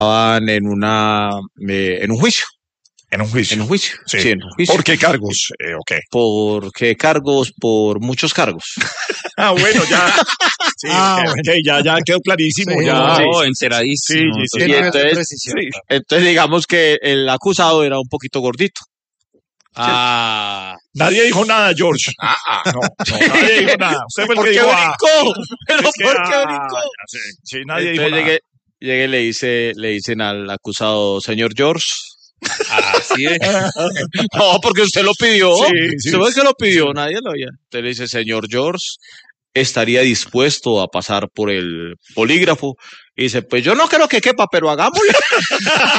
estaban en un juicio. En un juicio. En un juicio. Sí. Sí, en un juicio. ¿Por qué cargos? Ok. ¿Por qué cargos? Por muchos cargos. Bueno, ya. Sí, ok, ya quedó clarísimo. Sí, ya. No, enteradísimo. Sí, sí, Tiene Y una entonces, precisión. sí. entonces digamos que el acusado era un poquito gordito. Ah, Nadie dijo nada, George. No, nadie dijo nada. Usted fue el ¿Por que qué dijo, brincó? ¿Pero es que, por qué brincó? ya sé. Sí, nadie dijo Entonces nada. llegué y le dicen al acusado, señor George. así es. No, porque usted lo pidió. Sí, sí. Usted fue el que lo pidió, nadie lo había. Entonces le dice, señor George, estaría dispuesto a pasar por el polígrafo. Y dice, pues yo no creo que quepa, pero hagámosle.